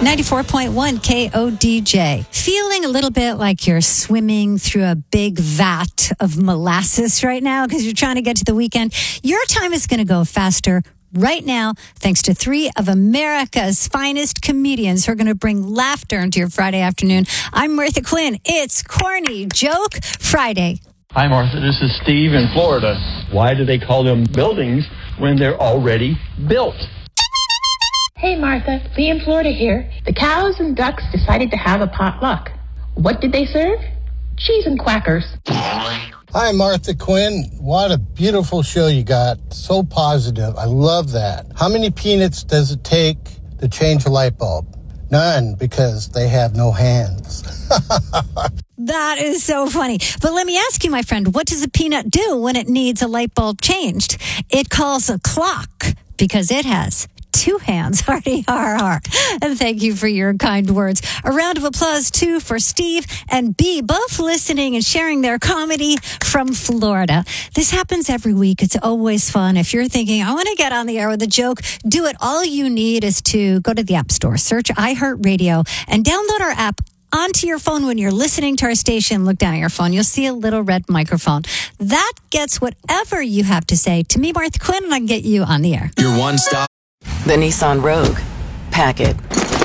94.1 KODJ. Feeling a little bit like you're swimming through a big vat of molasses right now because you're trying to get to the weekend? Your time is going to go faster right now, thanks to three of America's finest comedians who are going to bring laughter into your Friday afternoon. I'm Martha Quinn. It's Corny Joke Friday. Hi, Martha. This is Steve in Florida. Why do they call them buildings when they're already built? Hey, Martha. Lee in Florida here. The cows and ducks decided to have a potluck. What did they serve? Cheese and quackers. Hi, Martha Quinn. What a beautiful show you got. So positive. I love that. How many peanuts does it take to change a light bulb? None, because they have no hands. That is so funny. But let me ask you, my friend, what does a peanut do when it needs a light bulb changed? It calls a clock because it has two hands. Hardy har. And thank you for your kind words. A round of applause, too, for Steve and B, both listening and sharing their comedy from Florida. This happens every week. It's always fun. If you're thinking, I want to get on the air with a joke, do it. All you need is to go to the App Store, search iHeartRadio, and download our app onto your phone. When you're listening to our station, look down at your phone. You'll see a little red microphone. That gets whatever you have to say to me, Martha Quinn, and I can get you on the air. Your one stop. The Nissan Rogue. Pack it.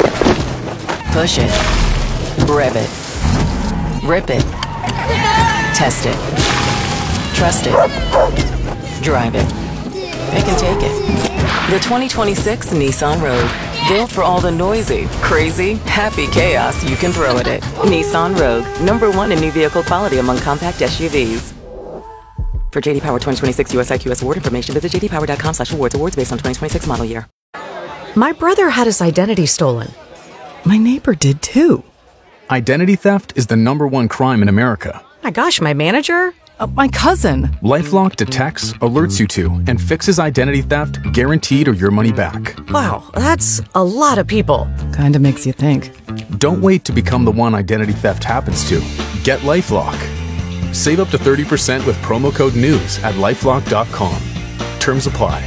Push it. Rev it. Rip it. Test it. Trust it. Drive it. Pick and take it. The 2026 Nissan Rogue. Built for all the noisy, crazy, happy chaos you can throw at it. Nissan Rogue. #1 in new vehicle quality among compact SUVs. For J.D. Power 2026 US IQS award information, visit jdpower.com/awards. Awards based on 2026 model year. My brother had his identity stolen. My neighbor did too. Identity theft is the #1 crime in America. My gosh, my manager? My cousin. LifeLock detects, alerts you to, and fixes identity theft guaranteed or your money back. Wow, that's a lot of people. Kinda makes you think. Don't wait to become the one identity theft happens to. Get LifeLock. Save up to 30% with promo code NEWS at LifeLock.com. Terms apply.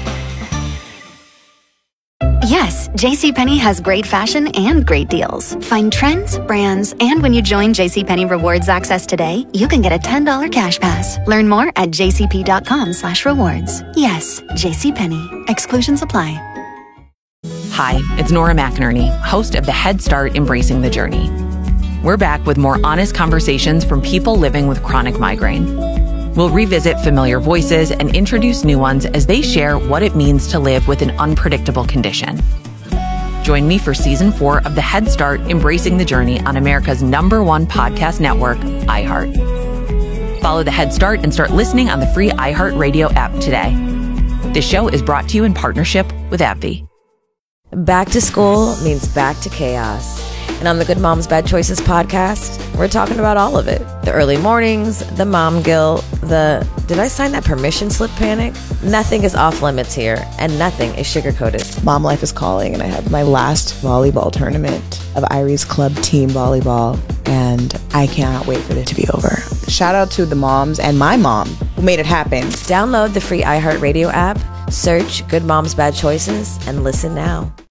Yes, JCPenney has great fashion and great deals. Find trends, brands, and when you join JCPenney Rewards Access today, you can get a $10 cash pass. Learn more at jcp.com/rewards. Yes, JCPenney. Exclusions apply. Hi, it's Nora McInerney, host of the Head Start Embracing the Journey. We're back with more honest conversations from people living with chronic migraine. We'll revisit familiar voices and introduce new ones as they share what it means to live with an unpredictable condition. Join me for Season 4 of the Head Start Embracing the Journey on America's #1 podcast network, iHeart. Follow the Head Start and start listening on the free iHeartRadio app today. This show is brought to you in partnership with AbbVie. Back to school means back to chaos. And on the Good Moms Bad Choices podcast, we're talking about all of it. The early mornings, the mom guilt, the did I sign that permission slip panic? Nothing is off limits here, and nothing is sugar-coated. Mom life is calling, and I have my last volleyball tournament of Irie's Club team volleyball, and I cannot wait for it to be over. Shout out to the moms and my mom who made it happen. Download the free iHeartRadio app, search Good Moms Bad Choices, and listen now.